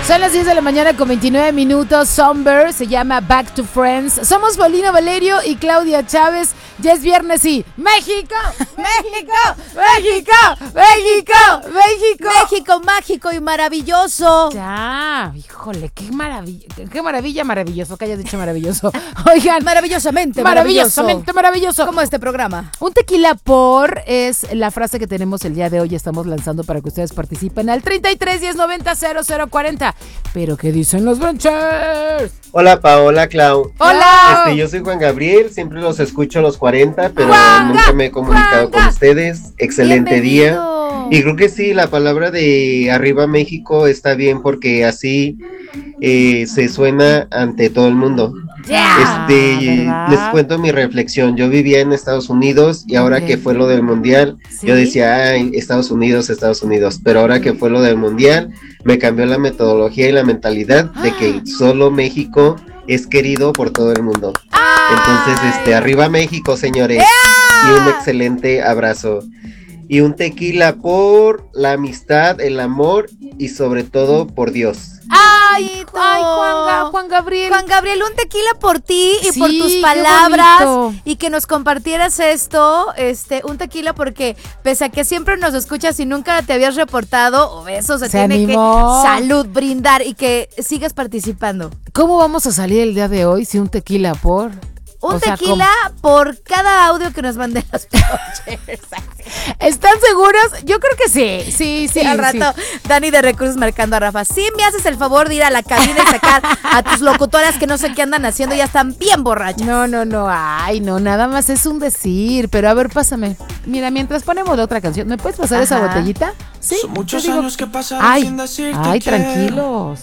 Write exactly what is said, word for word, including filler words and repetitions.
Son las diez de la mañana con veintinueve minutos. Somber se llama Back to Friends. Somos Paulina Valerio y Claudia Chávez. Ya es viernes y México, México, México, México, México, México mágico y maravilloso. Ya, híjole, qué maravilla, qué maravilla, maravilloso, que hayas dicho maravilloso. Oigan, maravillosamente, maravillosamente maravilloso. ¿Cómo este programa? Un tequila por es la frase que tenemos el día de hoy. Estamos lanzando para que ustedes participen al treinta y tres, diez, noventa, cero cero cuarenta. Pero ¿qué dicen los branchers? Hola Paola, Clau. Hola. Este, yo soy Juan Gabriel, siempre los escucho a los cuarenta, pero Juanga, nunca me he comunicado Juanga. con ustedes. Excelente Bienvenido. día. Y creo que sí, la palabra de arriba México está bien porque así eh, se suena ante todo el mundo. Ya, Este, ¿verdad? les cuento mi reflexión. Yo vivía en Estados Unidos y ahora Ok. que fue lo del mundial, ¿Sí? yo decía, ay, Estados Unidos, Estados Unidos. Pero ahora que fue lo del mundial, me cambió la metodología y la mentalidad de que solo México es querido por todo el mundo. Entonces, este, arriba México, señores. Y un excelente abrazo. Y un tequila por la amistad, el amor y sobre todo por Dios. Ay, ay, Juan, Ga- Juan Gabriel. Juan Gabriel, un tequila por ti y Sí, por tus qué palabras bonito. y que nos compartieras esto, este, un tequila porque pese a que siempre nos escuchas y nunca te habías reportado, o eso se, Se tiene animó. que salud brindar y que sigas participando. ¿Cómo vamos a salir el día de hoy si un tequila por? Un O sea, tequila por cada audio que nos manden las Branchers. ¿Están seguros? Yo creo que sí. Sí, sí. Sí, al rato, sí. Dani de Recursos marcando a Rafa. Sí, me haces el favor de ir a la cabina y sacar a tus locutoras que no sé qué andan haciendo, ya están bien borrachas. No, no, no. Ay, no, nada más es un decir. Pero a ver, pásame. Mira, mientras ponemos la otra canción, ¿me puedes pasar esa Ajá. botellita? Sí. Son muchos te digo- años que pasaron Ay, sin decirte ay, que- tranquilos.